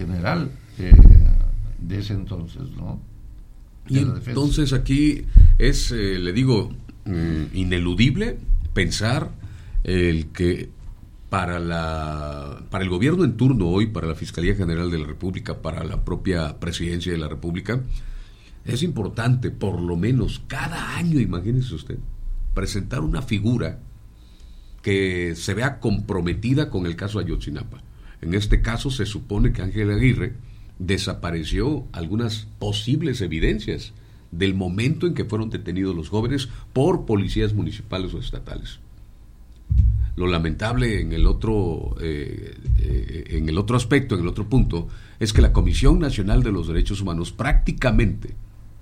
general de ese entonces, ¿no? Y entonces aquí es, le digo, ineludible pensar el que para el gobierno en turno hoy, para la Fiscalía General de la República, para la propia Presidencia de la República, es importante, por lo menos cada año, imagínese usted, presentar una figura que se vea comprometida con el caso Ayotzinapa. En este caso se supone que Ángel Aguirre desapareció algunas posibles evidencias del momento en que fueron detenidos los jóvenes por policías municipales o estatales. Lo lamentable en el otro aspecto, en el otro punto, es que la Comisión Nacional de los Derechos Humanos prácticamente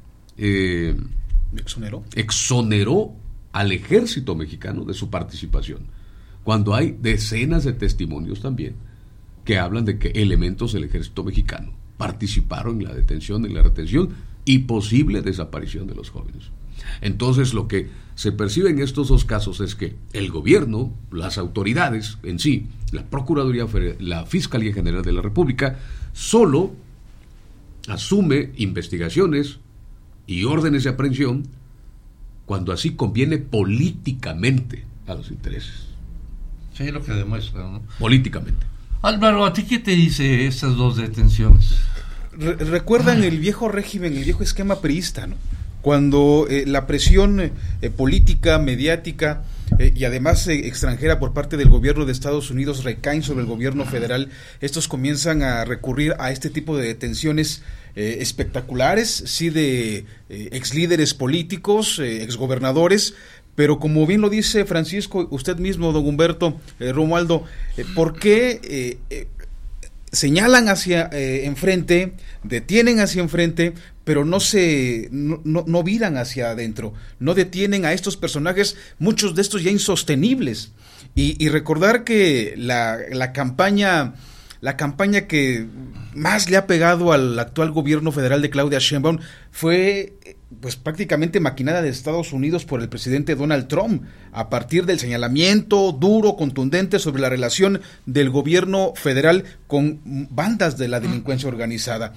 exoneró al ejército mexicano de su participación, cuando hay decenas de testimonios también que hablan de que elementos del ejército mexicano participaron en la detención, en la retención y posible desaparición de los jóvenes. Entonces, lo que se percibe en estos dos casos es que el gobierno, las autoridades en sí, la Procuraduría, la Fiscalía General de la República, solo asume investigaciones y órdenes de aprehensión cuando así conviene políticamente a los intereses. Sí, lo que demuestra, ¿no? Políticamente. Álvaro, ¿a ti qué te dice estas dos detenciones? Recuerdan el viejo régimen, el viejo esquema priista, ¿no? Cuando la presión política, mediática y además extranjera por parte del gobierno de Estados Unidos recaen sobre el gobierno federal, estos comienzan a recurrir a este tipo de detenciones espectaculares, sí, de ex líderes políticos, exgobernadores, pero como bien lo dice Francisco, usted mismo, don Humberto, Romualdo, ¿por qué señalan hacia enfrente, detienen hacia enfrente, pero no viran hacia adentro, no detienen a estos personajes, muchos de estos ya insostenibles? Y recordar que la campaña que más le ha pegado al actual gobierno federal de Claudia Sheinbaum fue pues prácticamente maquinada de Estados Unidos por el presidente Donald Trump, a partir del señalamiento duro, contundente sobre la relación del gobierno federal con bandas de la delincuencia organizada.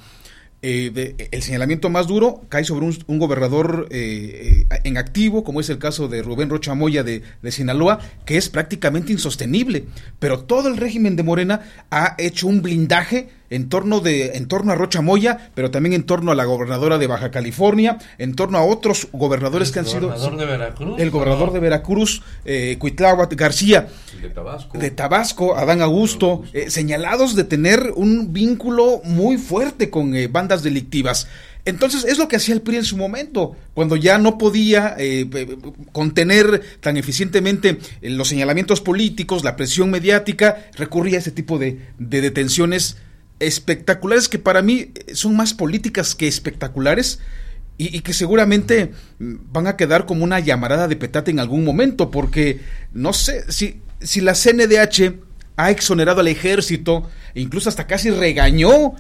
El señalamiento más duro cae sobre un gobernador en activo, como es el caso de Rubén Rocha Moya de Sinaloa, que es prácticamente insostenible, pero todo el régimen de Morena ha hecho un blindaje en torno a Rocha Moya, pero también en torno a la gobernadora de Baja California, en torno a otros gobernadores que han sido... El gobernador de Veracruz, Cuitláhuac García, de Tabasco, Adán Augusto, señalados de tener un vínculo muy fuerte con bandas delictivas. Entonces es lo que hacía el PRI en su momento, cuando ya no podía contener tan eficientemente los señalamientos políticos, la presión mediática, recurría a este tipo de detenciones espectaculares que para mí son más políticas que espectaculares y que seguramente van a quedar como una llamarada de petate en algún momento, porque no sé si la CNDH ha exonerado al ejército e incluso hasta casi regañó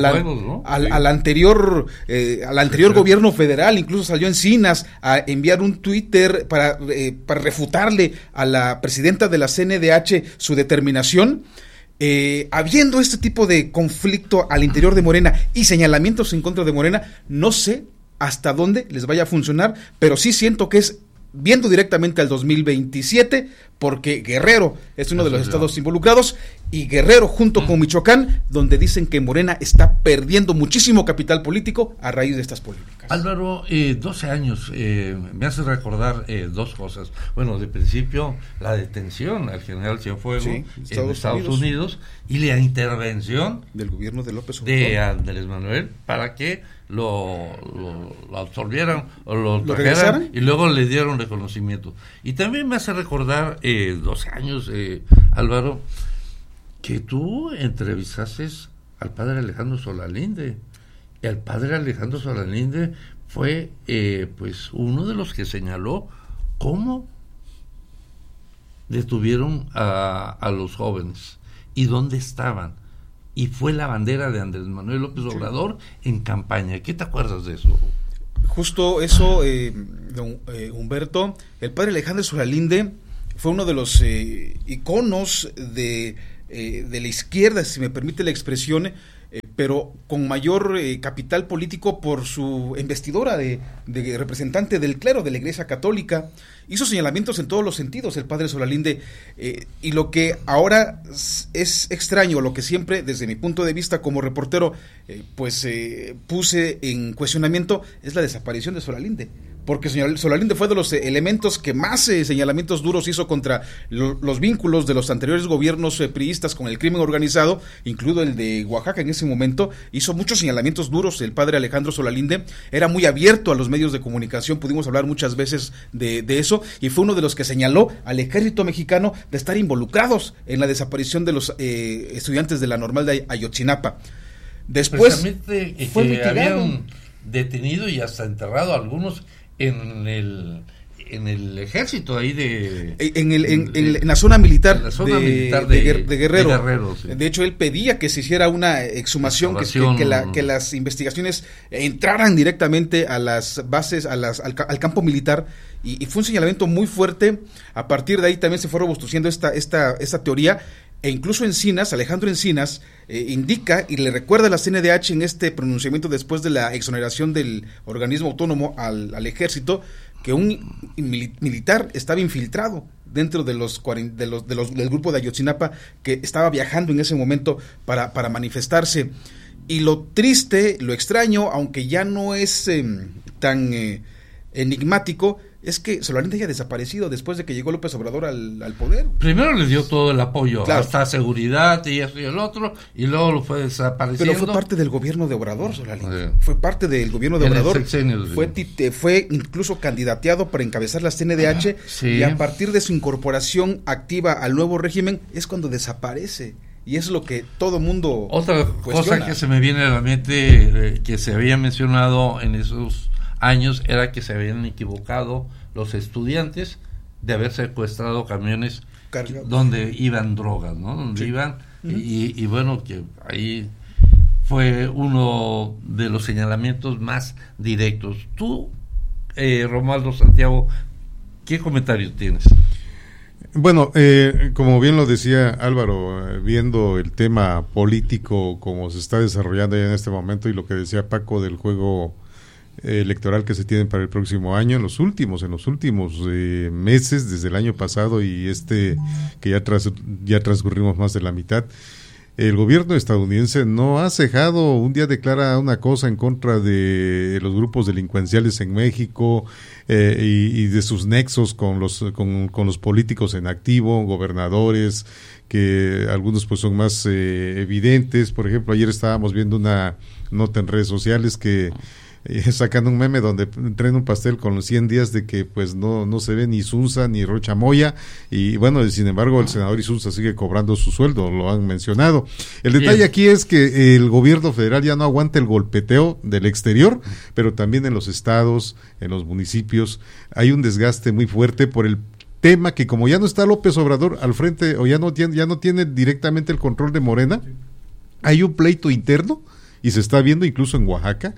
al anterior gobierno federal, incluso salió Encinas a enviar un Twitter para refutarle a la presidenta de la CNDH su determinación. Habiendo este tipo de conflicto al interior de Morena y señalamientos en contra de Morena, no sé hasta dónde les vaya a funcionar, pero sí siento que es viendo directamente al 2027, porque Guerrero es uno de los estados involucrados, y Guerrero junto con Michoacán, donde dicen que Morena está perdiendo muchísimo capital político a raíz de estas políticas. Álvaro, 12 años, me hace recordar dos cosas. Bueno, de principio, la detención al general Cienfuegos en Estados Unidos y la intervención del gobierno de López Obrador, de Andrés Manuel, para que lo absorbieran o lo trajeran y luego le dieron reconocimiento. Y también me hace recordar 12 años, Álvaro, que tú entrevistaste al padre Alejandro Solalinde. Y el padre Alejandro Solalinde fue pues uno de los que señaló cómo detuvieron a los jóvenes y dónde estaban. Y fue la bandera de Andrés Manuel López Obrador en campaña. ¿Qué te acuerdas de eso? Justo eso, don Humberto. El padre Alejandro Solalinde fue uno de los iconos de la izquierda, si me permite la expresión, pero con mayor capital político por su investidura de representante del clero de la Iglesia Católica. Hizo señalamientos en todos los sentidos el padre Solalinde, y lo que ahora es extraño, lo que siempre desde mi punto de vista como reportero puse en cuestionamiento, es la desaparición de Solalinde, porque Solalinde fue de los elementos que más señalamientos duros hizo contra los vínculos de los anteriores gobiernos priistas con el crimen organizado, incluido el de Oaxaca. En ese momento hizo muchos señalamientos duros el padre Alejandro Solalinde, era muy abierto a los medios de comunicación, pudimos hablar muchas veces de eso, y fue uno de los que señaló al ejército mexicano de estar involucrados en la desaparición de los estudiantes de la Normal de Ayotzinapa. Después fue mitigado. Habían detenido y hasta enterrado a algunos en el ejército ahí en la zona militar, de Guerrero. Sí. De hecho, él pedía que se hiciera una exhumación, que las investigaciones entraran directamente a las bases, al campo militar, y fue un señalamiento muy fuerte. A partir de ahí también se fue robusteciendo esta teoría. E incluso Encinas, Alejandro Encinas, indica y le recuerda a la CNDH en este pronunciamiento después de la exoneración del organismo autónomo al ejército, que un militar estaba infiltrado dentro del grupo de Ayotzinapa, que estaba viajando en ese momento para manifestarse. Y lo triste, lo extraño, aunque ya no es tan enigmático, es que Solalinde haya desaparecido después de que llegó López Obrador al poder. Primero le dio todo el apoyo, claro, hasta seguridad y eso y el otro, y luego lo fue desapareciendo. Pero fue parte del gobierno de Obrador, Solalinde. Fue parte del gobierno de Obrador. Fue incluso candidateado para encabezar la CNDH, sí. Y a partir de su incorporación activa al nuevo régimen es cuando desaparece. Y es lo que todo mundo Otra cosa que se me viene a la mente, que se había mencionado en esos años, era que se habían equivocado los estudiantes de haber secuestrado camiones donde iban drogas, ¿no? Donde iban, y bueno, que ahí fue uno de los señalamientos más directos. Tú, Romualdo Santiago, ¿qué comentario tienes? Bueno, como bien lo decía Álvaro, viendo el tema político como se está desarrollando ya en este momento, y lo que decía Paco del juego electoral que se tiene para el próximo año, en los últimos meses, desde el año pasado y que ya transcurrimos más de la mitad, el gobierno estadounidense no ha cejado. Un día declara una cosa en contra de los grupos delincuenciales en México, y de sus nexos con los políticos en activo, gobernadores, que algunos pues son más evidentes. Por ejemplo, ayer estábamos viendo una nota en redes sociales que sacando un meme donde traen un pastel con los 100 días de que pues no se ve ni Isunza ni Rocha Moya, y bueno, sin embargo el senador Isunza sigue cobrando su sueldo, lo han mencionado. El detalle aquí es que el gobierno federal ya no aguanta el golpeteo del exterior, pero también en los estados, en los municipios hay un desgaste muy fuerte por el tema que, como ya no está López Obrador al frente, o ya no tiene directamente el control de Morena, hay un pleito interno, y se está viendo incluso en Oaxaca,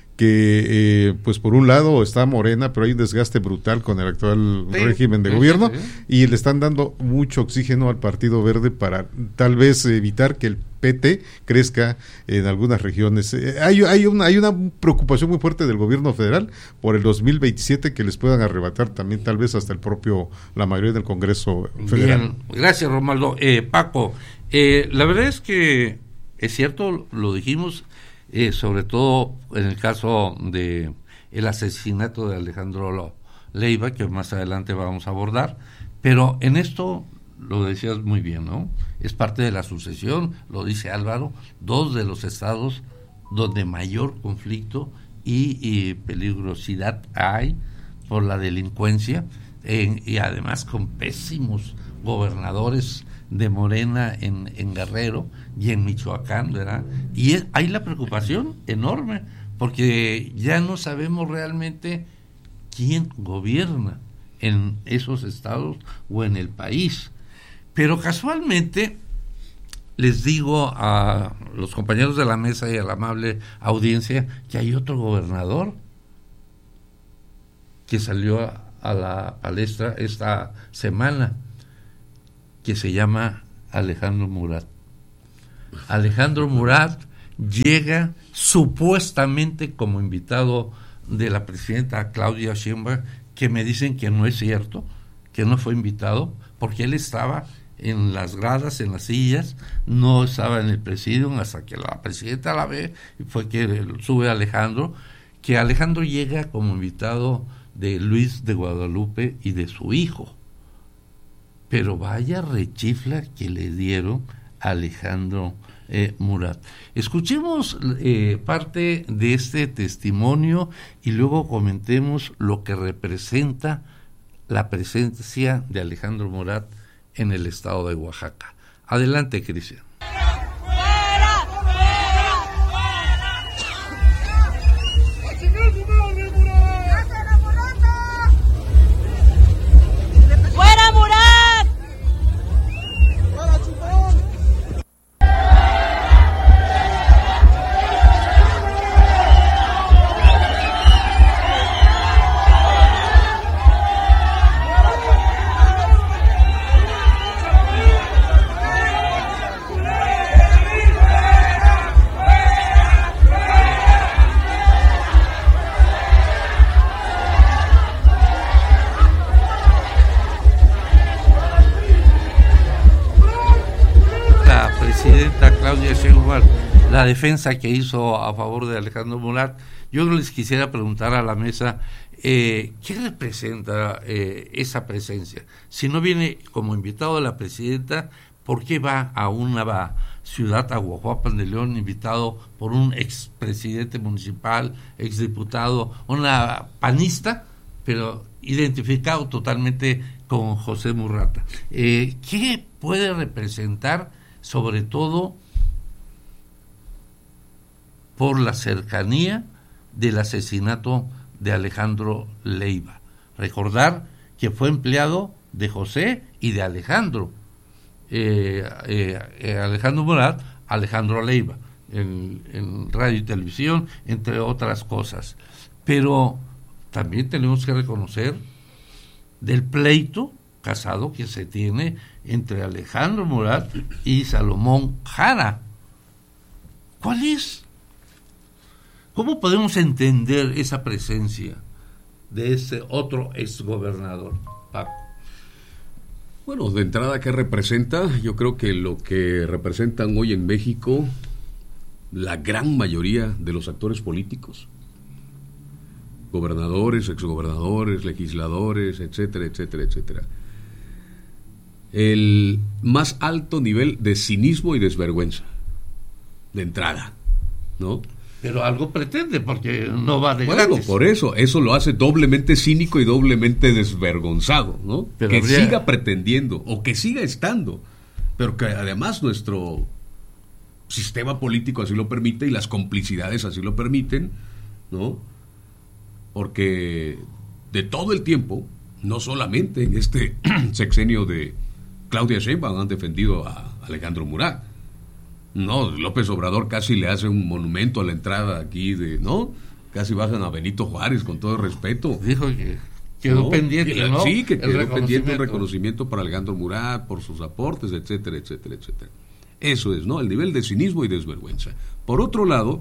que pues por un lado está Morena, pero hay un desgaste brutal con el actual régimen de gobierno, y le están dando mucho oxígeno al Partido Verde para tal vez evitar que el PT crezca en algunas regiones. Hay una preocupación muy fuerte del gobierno federal por el 2027, que les puedan arrebatar también tal vez hasta la mayoría del Congreso federal. Bien, gracias, Romualdo. Paco, la verdad es que es cierto, lo dijimos, sobre todo en el caso de el asesinato de Alejandro Leiva, que más adelante vamos a abordar, pero en esto lo decías muy bien, ¿no? Es parte de la sucesión, lo dice Álvaro, 2 de los estados donde mayor conflicto y peligrosidad hay por la delincuencia, y además con pésimos gobernadores de Morena en Guerrero y en Michoacán, ¿verdad? Y hay la preocupación enorme, porque ya no sabemos realmente quién gobierna en esos estados o en el país. Pero casualmente les digo a los compañeros de la mesa y a la amable audiencia que hay otro gobernador que salió a la palestra esta semana, que se llama Alejandro Murat. Alejandro Murat, llega supuestamente como invitado de la presidenta Claudia Sheinbaum, que me dicen que no es cierto, que no fue invitado, porque él estaba en las gradas, en las sillas, no estaba en el presidium hasta que la presidenta la ve, y fue que sube Alejandro, que Alejandro llega como invitado de Luis de Guadalupe y de su hijo. Pero vaya rechifla que le dieron a Alejandro Murat. Escuchemos parte de este testimonio y luego comentemos lo que representa la presencia de Alejandro Murat en el estado de Oaxaca. Adelante, Cristian. La defensa que hizo a favor de Alejandro Murat. Yo les quisiera preguntar a la mesa, ¿qué representa esa presencia? Si no viene como invitado de la presidenta, ¿por qué va a una ciudad, a Guajuapan de León, invitado por un expresidente municipal, exdiputado, una panista, pero identificado totalmente con José Murrata? ¿Qué puede representar, sobre todo por la cercanía del asesinato de Alejandro Leiva? Recordar que fue empleado de José y de Alejandro, Alejandro Murat, Alejandro Leiva, en radio y televisión, entre otras cosas. Pero también tenemos que reconocer del pleito casado que se tiene entre Alejandro Murat y Salomón Jara. ¿Cuál es? ¿Cómo podemos entender esa presencia de ese otro exgobernador, Paco? Bueno, de entrada, ¿qué representa? Yo creo que lo que representan hoy en México la gran mayoría de los actores políticos, gobernadores, exgobernadores, legisladores, etcétera, etcétera, etcétera, el más alto nivel de cinismo y desvergüenza, de entrada, ¿no? Pero algo pretende, porque no va de gratis. Bueno, por eso lo hace doblemente cínico y doblemente desvergonzado, ¿no? Pero que siga pretendiendo, o que siga estando, pero que además nuestro sistema político así lo permite y las complicidades así lo permiten, ¿no? Porque de todo el tiempo, no solamente en este sexenio de Claudia Sheinbaum han defendido a Alejandro Murat. No, López Obrador casi le hace un monumento a la entrada aquí ¿no? Casi bajan a Benito Juárez, con todo el respeto. Dijo que quedó pendiente, ¿no? Sí, que quedó pendiente un reconocimiento para Alejandro Murat por sus aportes, etcétera, etcétera, etcétera. Eso es, ¿no? El nivel de cinismo y desvergüenza. Por otro lado,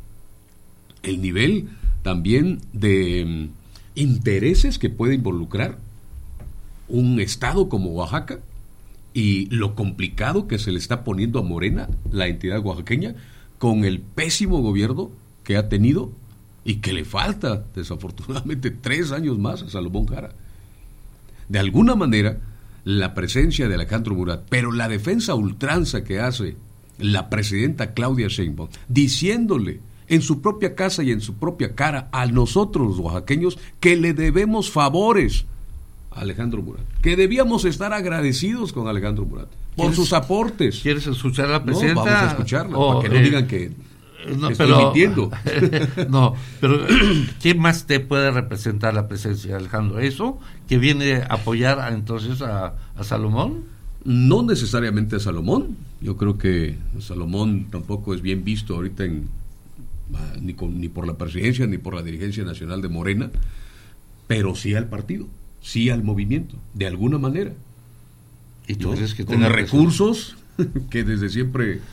el nivel también de intereses que puede involucrar un estado como Oaxaca, y lo complicado que se le está poniendo a Morena, la entidad oaxaqueña, con el pésimo gobierno que ha tenido y que le falta, desafortunadamente, 3 años más a Salomón Jara. De alguna manera, la presencia de Alejandro Murat, pero la defensa ultranza que hace la presidenta Claudia Sheinbaum, diciéndole en su propia casa y en su propia cara a nosotros los oaxaqueños que le debemos favores Alejandro Murat, que debíamos estar agradecidos con Alejandro Murat por sus aportes. ¿Quieres escuchar a la presidenta? No, vamos a escucharla, para que no digan que estoy mintiendo. No, pero ¿qué más te puede representar la presencia de Alejandro? ¿Eso? ¿Que viene a apoyar entonces a Salomón? No necesariamente a Salomón. Yo creo que Salomón tampoco es bien visto ahorita ni por la presidencia ni por la dirigencia nacional de Morena, pero sí al partido, sí al movimiento, de alguna manera. ¿Y tú crees que con recursos que desde siempre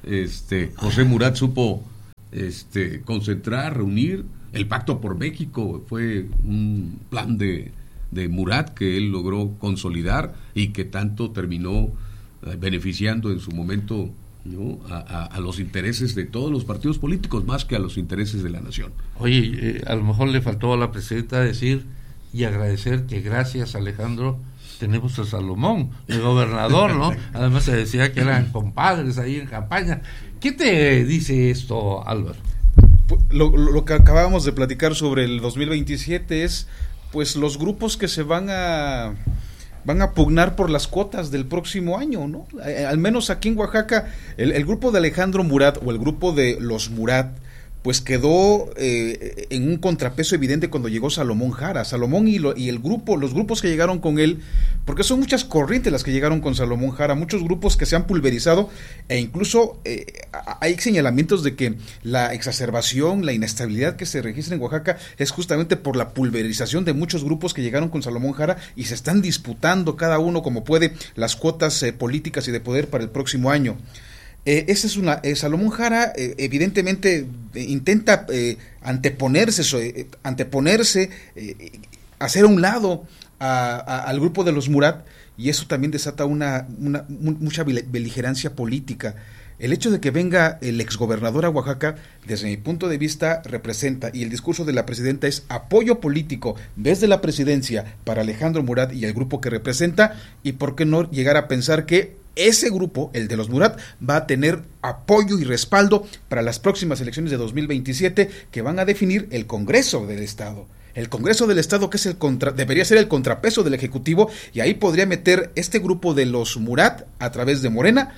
José Murat supo concentrar, reunir. El Pacto por México fue un plan de Murat que él logró consolidar y que tanto terminó beneficiando en su momento, ¿no?, a los intereses de todos los partidos políticos más que a los intereses de la nación. Oye, a lo mejor le faltó a la presidenta decir y agradecer que gracias, Alejandro, tenemos a Salomón, el gobernador, ¿no? Además se decía que eran compadres ahí en campaña. ¿Qué te dice esto, Álvaro? Lo que acabábamos de platicar sobre el 2027 es pues los grupos que se van a pugnar por las cuotas del próximo año, ¿no? Al menos aquí en Oaxaca, el grupo de Alejandro Murat o el grupo de los Murat, pues quedó en un contrapeso evidente cuando llegó Salomón Jara. Salomón y el grupo, los grupos que llegaron con él, porque son muchas corrientes las que llegaron con Salomón Jara, muchos grupos que se han pulverizado, e incluso hay señalamientos de que la exacerbación, la inestabilidad que se registra en Oaxaca es justamente por la pulverización de muchos grupos que llegaron con Salomón Jara y se están disputando cada uno como puede las cuotas políticas y de poder para el próximo año. Esa es una. Salomón Jara evidentemente intenta anteponerse, hacer a un lado al grupo de los Murat, y eso también desata mucha beligerancia política. El hecho de que venga el exgobernador a Oaxaca, desde mi punto de vista, representa, y el discurso de la presidenta es apoyo político desde la presidencia para Alejandro Murat y el grupo que representa, y por qué no llegar a pensar que ese grupo, el de los Murat, va a tener apoyo y respaldo para las próximas elecciones de 2027 que van a definir el Congreso del Estado. El Congreso del Estado, que es debería ser el contrapeso del Ejecutivo, y ahí podría meter este grupo de los Murat a través de Morena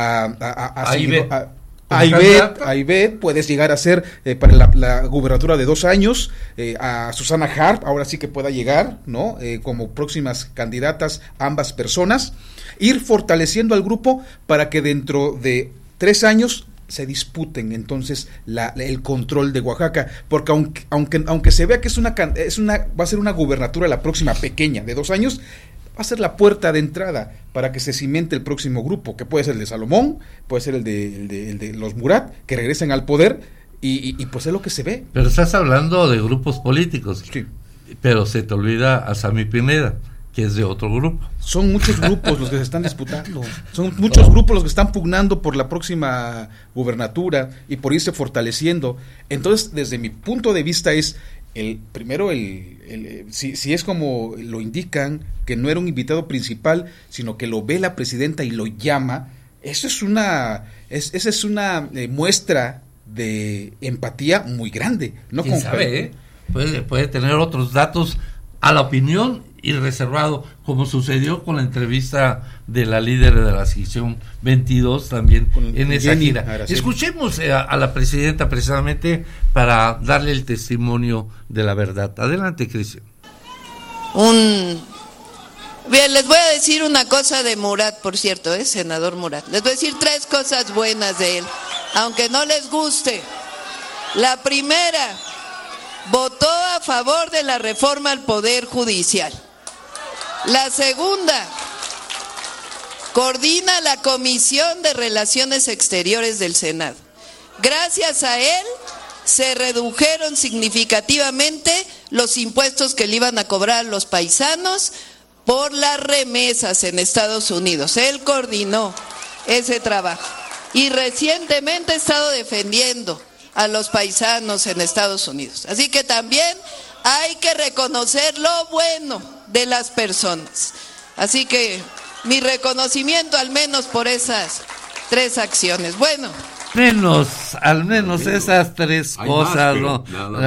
Ahí puedes llegar a ser para la gubernatura de 2 años, a Susana Harp, ahora sí que pueda llegar, ¿no? Como próximas candidatas ambas personas, ir fortaleciendo al grupo para que dentro de 3 años se disputen entonces el control de Oaxaca, porque aunque se vea que va a ser una gubernatura la próxima pequeña de 2 años, va a ser la puerta de entrada para que se cimente el próximo grupo, que puede ser el de Salomón, puede ser el de los Murat, que regresen al poder, y pues es lo que se ve. Pero estás hablando de grupos políticos, sí, pero se te olvida a Sammy Pineda, que es de otro grupo. Son muchos grupos los que se están disputando, son muchos grupos los que están pugnando por la próxima gubernatura y por irse fortaleciendo. Entonces, desde mi punto de vista es, si es como lo indican, que no era un invitado principal, sino que lo ve la presidenta y lo llama, esa es una muestra de empatía muy grande. ¿No? ¿Quién sabe? Puede tener otros datos a la opinión y reservado, como sucedió con la entrevista de la líder de la sección 22 también en esa gira. Araceli. Escuchemos a la presidenta precisamente para darle el testimonio de la verdad. Adelante, Cristian. Bien, les voy a decir una cosa de Murat, por cierto, senador Murat. Les voy a decir 3 cosas buenas de él, aunque no les guste. La primera, votó a favor de la reforma al Poder Judicial. La segunda, coordina la Comisión de Relaciones Exteriores del Senado. Gracias a él se redujeron significativamente los impuestos que le iban a cobrar a los paisanos por las remesas en Estados Unidos. Él coordinó ese trabajo y recientemente ha estado defendiendo a los paisanos en Estados Unidos. Así que también hay que reconocer lo bueno de las personas. Así que mi reconocimiento al menos por esas 3 acciones. Bueno. Al menos esas 3 cosas, ¿no?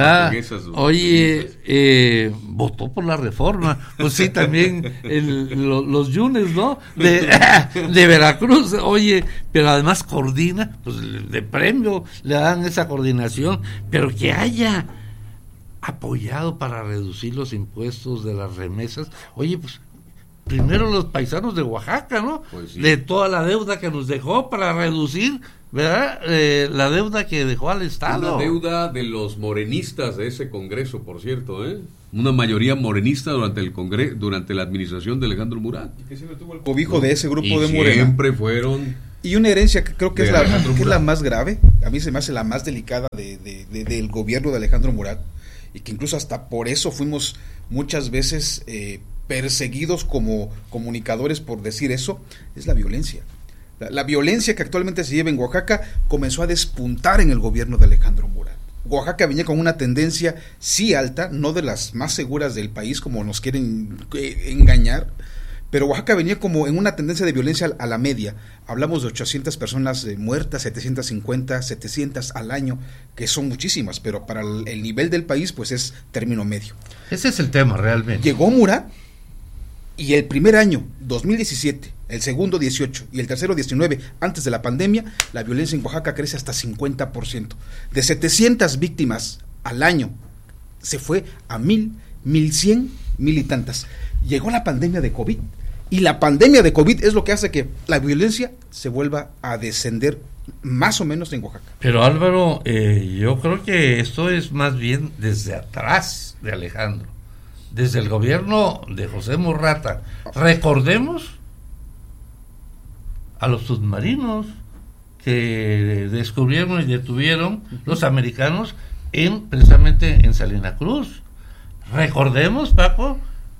Oye, votó por la reforma. Pues sí, también los Yunes, ¿no? De Veracruz. Oye, pero además coordina, pues de premio le dan esa coordinación, pero que haya apoyado para reducir los impuestos de las remesas. Oye, pues primero los paisanos de Oaxaca, ¿no? Pues sí. De toda la deuda que nos dejó para reducir, ¿verdad? La deuda que dejó al Estado. Una deuda de los morenistas de ese Congreso, por cierto, una mayoría morenista durante la administración de Alejandro Murat. Y que siempre tuvo el cobijo de ese grupo de Morena. Siempre fueron Y una herencia que creo que es la más grave, a mí se me hace la más delicada del gobierno de Alejandro Murat, y que incluso hasta por eso fuimos muchas veces perseguidos como comunicadores por decir eso, es la violencia. La violencia que actualmente se lleva en Oaxaca comenzó a despuntar en el gobierno de Alejandro Murat. Oaxaca venía con una tendencia sí alta, no de las más seguras del país como nos quieren engañar, pero Oaxaca venía como en una tendencia de violencia a la media. Hablamos de 800 personas muertas, 750, 700 al año, que son muchísimas, pero para el nivel del país pues es término medio. Ese es el tema realmente. Llegó Murat y el primer año, 2017, el segundo 18 y el tercero 19, antes de la pandemia, la violencia en Oaxaca crece hasta 50%. De 700 víctimas al año, se fue a 1,000, 1,100, 1,000 y tantas. Llegó la pandemia de COVID, y la pandemia de COVID es lo que hace que la violencia se vuelva a descender más o menos en Oaxaca. Pero Álvaro, yo creo que esto es más bien desde atrás de Alejandro, desde el gobierno de José Murrata. Recordemos a los submarinos que descubrieron y detuvieron los americanos precisamente en Salina Cruz. Recordemos, Paco,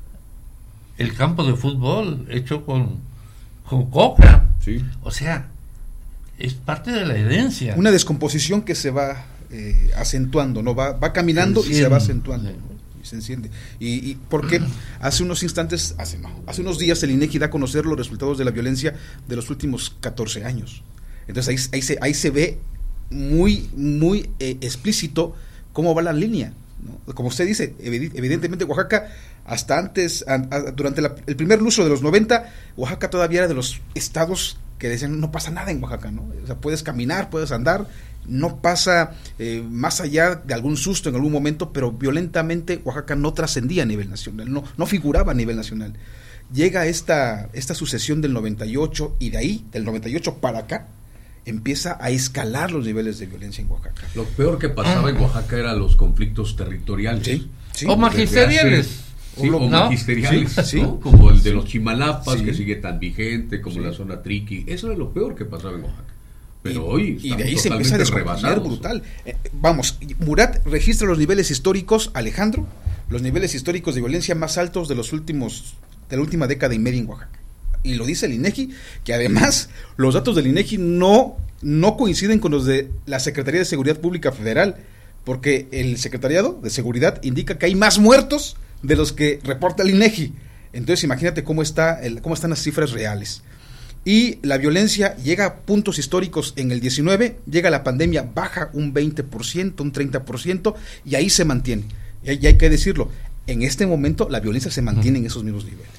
el campo de fútbol hecho con coca. Sí. O sea, es parte de la herencia. Una descomposición que se va acentuando, ¿no? Va caminando y se va acentuando, ¿no? Y se enciende. Y porque hace unos días el INEGI da a conocer los resultados de la violencia de los últimos 14 años. Entonces ahí se ve muy, muy explícito cómo va la línea, ¿no? Como usted dice, evidentemente Oaxaca, hasta antes, durante el primer lustro de los 90, Oaxaca todavía era de los estados que decían no pasa nada en Oaxaca, ¿no? O sea, puedes caminar, puedes andar, no pasa más allá de algún susto en algún momento, pero violentamente Oaxaca no trascendía a nivel nacional, no figuraba a nivel nacional. Llega esta sucesión del 98 y de ahí, del 98 para acá, empieza a escalar los niveles de violencia en Oaxaca. Lo peor que pasaba en Oaxaca eran los conflictos territoriales. Sí. O magisteriales. Magisteriales, sí. ¿no? Como el de los Chimalapas, sí, que sigue tan vigente, como la zona Triqui. Eso era lo peor que pasaba en Oaxaca. Pero hoy y de ahí se empieza a descomponer brutal. Murat registra los niveles históricos, Alejandro, los niveles históricos de violencia más altos de la última década y media en Oaxaca. Y lo dice el INEGI, que además los datos del INEGI no coinciden con los de la Secretaría de Seguridad Pública Federal, porque el Secretariado de Seguridad indica que hay más muertos de los que reporta el INEGI. Entonces imagínate cómo están las cifras reales. Y la violencia llega a puntos históricos en el 19, llega la pandemia, baja un 20%, un 30%, y ahí se mantiene. Y hay que decirlo, en este momento la violencia se mantiene en esos mismos niveles.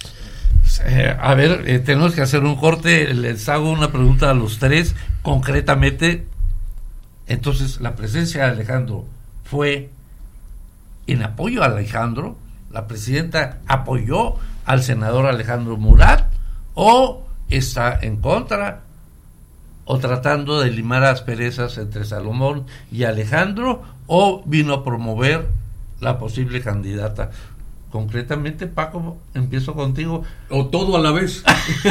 A ver, tenemos que hacer un corte. Les hago una pregunta a los tres concretamente. Entonces, ¿la presencia de Alejandro fue en apoyo a Alejandro? ¿La presidenta apoyó al senador Alejandro Murat? ¿O está en contra o tratando de limar asperezas entre Salomón y Alejandro? ¿O vino a promover la posible candidata? Concretamente, Paco, empiezo contigo. O todo a la vez.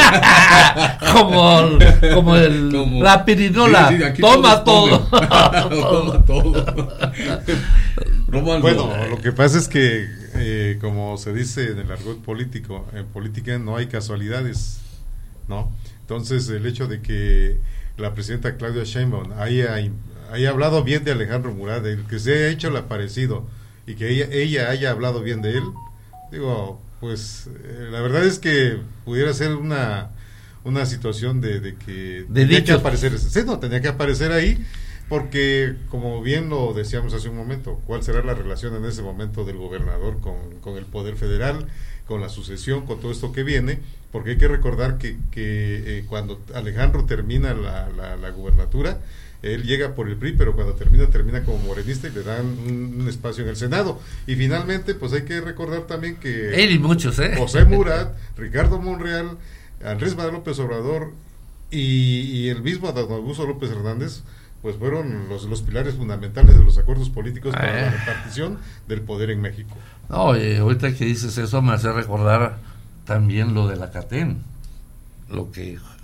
como la pirinola. Sí, toma todo. Toma todo. Bueno, lo que pasa es que, como se dice en el argot político, en política no hay casualidades, ¿no? Entonces, el hecho de que la presidenta Claudia Sheinbaum haya hablado bien de Alejandro Murat, de que se haya hecho el aparecido y que ella haya hablado bien de él, digo, pues la verdad es que pudiera ser una situación de que tenía que aparecer, tenía que aparecer ahí, porque como bien lo decíamos hace un momento, ¿cuál será la relación en ese momento del gobernador con el poder federal, con la sucesión, con todo esto que viene? Porque hay que recordar que cuando Alejandro termina la gubernatura, él llega por el PRI, pero cuando termina como morenista y le dan un espacio en el Senado. Y finalmente, pues hay que recordar también que él y muchos, José Murat, Ricardo Monreal, Andrés Manuel López Obrador y el mismo Adán Augusto López Hernández, pues fueron los pilares fundamentales de los acuerdos políticos para la repartición del poder en México. No, ahorita que dices eso me hace recordar también lo de la CATEN, lo que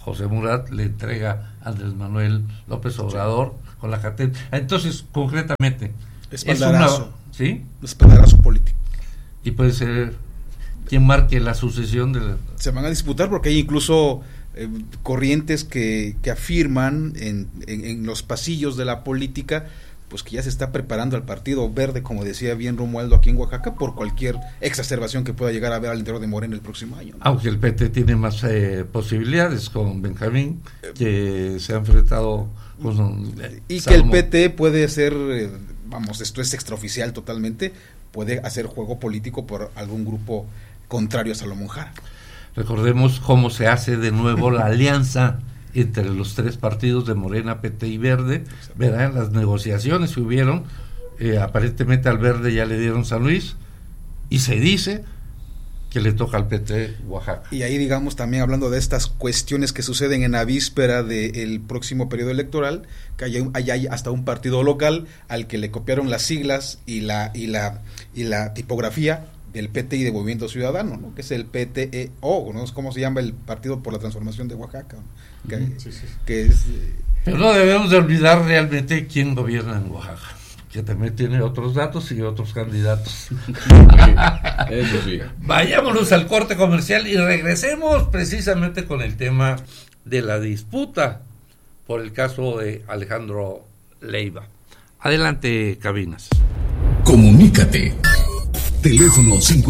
José Murat le entrega a Andrés Manuel López Obrador con la CATEM. Entonces, concretamente, espaldarazo político. Y puede ser quien marque la sucesión de la... Se van a disputar porque hay incluso corrientes que afirman en los pasillos de la política, pues que ya se está preparando al Partido Verde, como decía bien Romualdo, aquí en Oaxaca, por cualquier exacerbación que pueda llegar a haber al interior de Morena el próximo año, ¿no? Aunque el PT tiene más posibilidades con Benjamín, que se ha enfrentado con y Salomón. Que el PT puede ser, esto es extraoficial totalmente, puede hacer juego político por algún grupo contrario a Salomón Jara. Recordemos cómo se hace de nuevo la alianza entre los tres partidos de Morena, PT y Verde, ¿verdad? Las negociaciones que hubieron, aparentemente al Verde ya le dieron San Luis, y se dice que le toca al PT Oaxaca. Y ahí, digamos, también hablando de estas cuestiones que suceden en la víspera del próximo periodo electoral, que hay hasta un partido local al que le copiaron las siglas y la tipografía del PT y de Movimiento Ciudadano, ¿no? Que es el PTEO, ¿no? Es como se llama el Partido por la Transformación de Oaxaca, ¿no? Que es... Pero no debemos de olvidar realmente quién gobierna en Oaxaca, que también tiene otros datos y otros candidatos. Eso sí. Vayámonos al corte comercial y regresemos precisamente con el tema de la disputa por el caso de Alejandro Leiva. Adelante, cabinas. Comunícate. Teléfono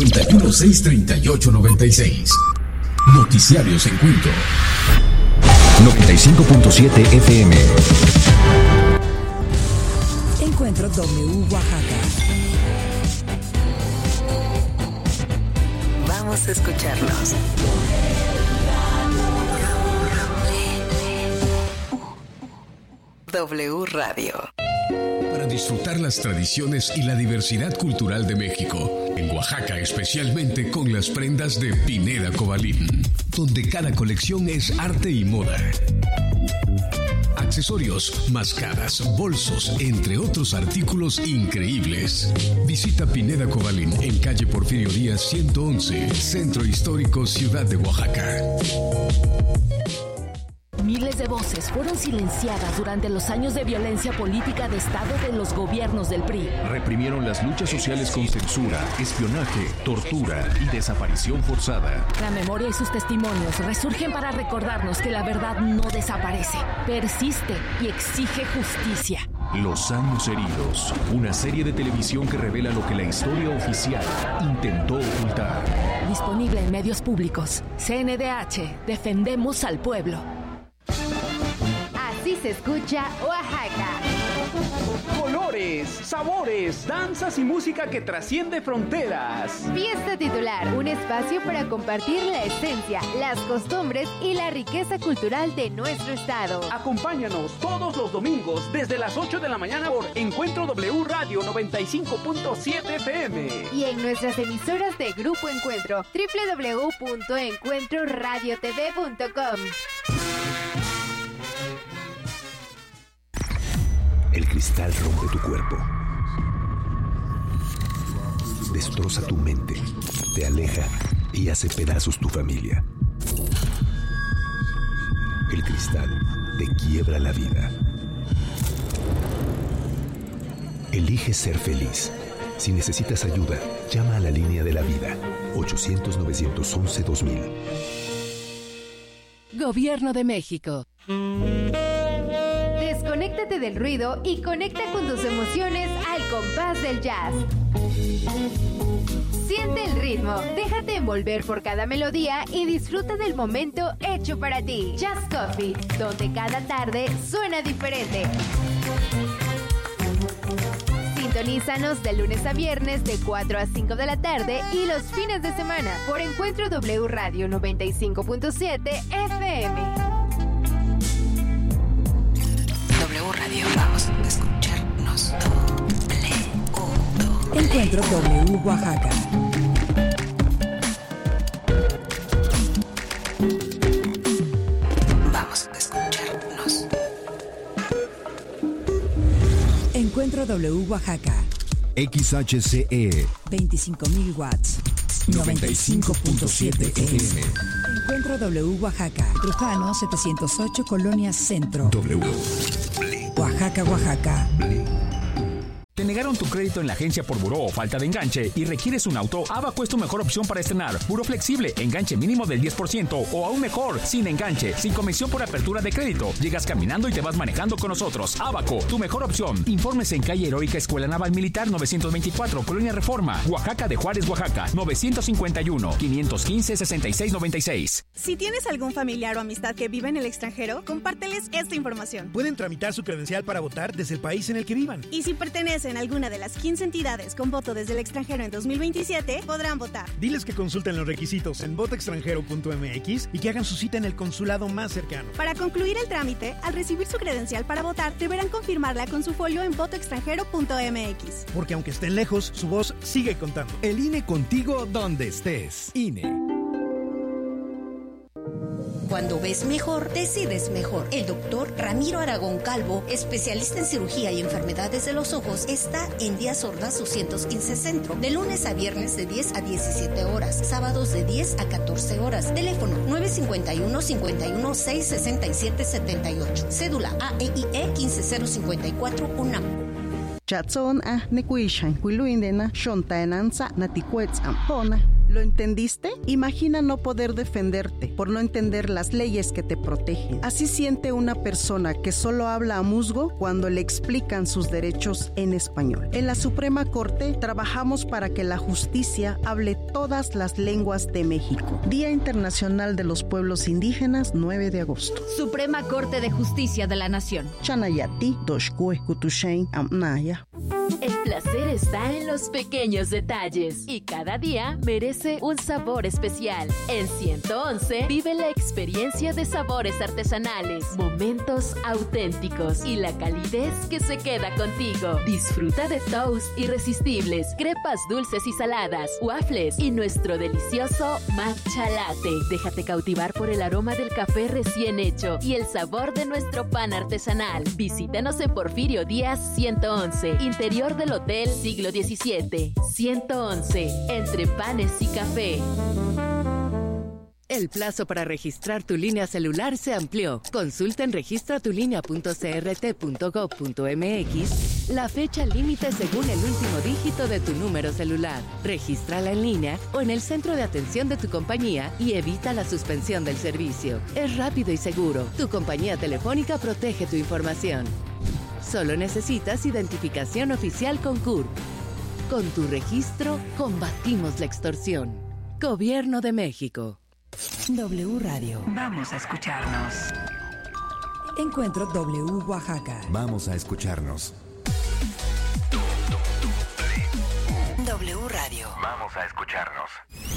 5163896. Noticiarios Encuentro. 95.7 FM. Encuentro W Oaxaca. Vamos a escucharnos. W Radio. Para disfrutar las tradiciones y la diversidad cultural de México, en Oaxaca especialmente con las prendas de Pineda Cobalín, donde cada colección es arte y moda. Accesorios, máscaras, bolsos, entre otros artículos increíbles. Visita Pineda Cobalín en calle Porfirio Díaz 111, Centro Histórico, Ciudad de Oaxaca. Miles de voces fueron silenciadas durante los años de violencia política de Estado de los gobiernos del PRI. Reprimieron las luchas sociales con censura, espionaje, tortura y desaparición forzada. La memoria y sus testimonios resurgen para recordarnos que la verdad no desaparece, persiste y exige justicia. Los años heridos, una serie de televisión que revela lo que la historia oficial intentó ocultar. Disponible en medios públicos. CNDH, defendemos al pueblo. Así se escucha Oaxaca. Colores, sabores, danzas y música que trasciende fronteras. Fiesta Titular, un espacio para compartir la esencia, las costumbres y la riqueza cultural de nuestro estado. Acompáñanos todos los domingos desde las 8 de la mañana por Encuentro W Radio 95.7 FM. Y en nuestras emisoras de Grupo Encuentro, www.encuentroradiotv.com. El cristal rompe tu cuerpo, destroza tu mente, te aleja y hace pedazos tu familia. El cristal te quiebra la vida. Elige ser feliz. Si necesitas ayuda, llama a la línea de la vida, 800-911-2000. Gobierno de México. Desconéctate del ruido y conecta con tus emociones al compás del jazz. Siente el ritmo, déjate envolver por cada melodía y disfruta del momento hecho para ti. Jazz Coffee, donde cada tarde suena diferente. Sintonízanos de lunes a viernes de 4 a 5 de la tarde y los fines de semana por Encuentro W Radio 95.7 FM. Radio, vamos a escucharnos. Encuentro W Oaxaca. Vamos a escucharnos. Encuentro W Oaxaca. XHCE 25,000 watts. 95.7 FM. Encuentro W Oaxaca. Trujano 708, Colonia Centro. W. Oaxaca, Oaxaca. ¿Te negaron tu crédito en la agencia por buró o falta de enganche y requieres un auto? Abaco es tu mejor opción para estrenar. Buró flexible, enganche mínimo del 10% o aún mejor, sin enganche, sin comisión por apertura de crédito. Llegas caminando y te vas manejando con nosotros. Abaco, tu mejor opción. Informes en calle Heroica Escuela Naval Militar 924, Colonia Reforma, Oaxaca de Juárez, Oaxaca, 951-515-6696. Si tienes algún familiar o amistad que vive en el extranjero, compárteles esta información. Pueden tramitar su credencial para votar desde el país en el que vivan. Y si pertenecen a alguna de las 15 entidades con voto desde el extranjero en 2027, podrán votar. Diles que consulten los requisitos en votoextranjero.mx y que hagan su cita en el consulado más cercano. Para concluir el trámite, al recibir su credencial para votar, deberán confirmarla con su folio en votoextranjero.mx. Porque aunque estén lejos, su voz sigue contando. El INE contigo donde estés. INE. Cuando ves mejor, decides mejor. El doctor Ramiro Aragón Calvo, especialista en cirugía y enfermedades de los ojos, está en Díaz Ordaz 215 Centro, de lunes a viernes de 10 a 17 horas, sábados de 10 a 14 horas. Teléfono 951-51-667-78. Cédula AEIE 15054 UNAM. Chatson nekuishan huiluindena shontaenanza naticuetzam. ¿Lo entendiste? Imagina no poder defenderte por no entender las leyes que te protegen. Así siente una persona que solo habla a musgo cuando le explican sus derechos en español. En la Suprema Corte trabajamos para que la justicia hable todas las lenguas de México. Día Internacional de los Pueblos Indígenas, 9 de agosto. Suprema Corte de Justicia de la Nación. Chanayati, Doshkue, Kutushain, Amnaya. El placer está en los pequeños detalles y cada día merece un sabor especial. En 111 vive la experiencia de sabores artesanales, momentos auténticos y la calidez que se queda contigo. Disfruta de toast irresistibles, crepas dulces y saladas, waffles y nuestro delicioso matcha latte. Déjate cautivar por el aroma del café recién hecho y el sabor de nuestro pan artesanal. Visítanos en Porfirio Díaz 111, interior del Hotel Siglo XVII. 111, entre panes y café. El plazo para registrar tu línea celular se amplió. Consulta en registratulinea.crt.gov.mx la fecha límite según el último dígito de tu número celular. Regístrala en línea o en el centro de atención de tu compañía y evita la suspensión del servicio. Es rápido y seguro. Tu compañía telefónica protege tu información. Solo necesitas identificación oficial con CURP. Con tu registro, combatimos la extorsión. Gobierno de México. W Radio. Vamos a escucharnos. Encuentro W Oaxaca. Vamos a escucharnos. W Radio. Vamos a escucharnos.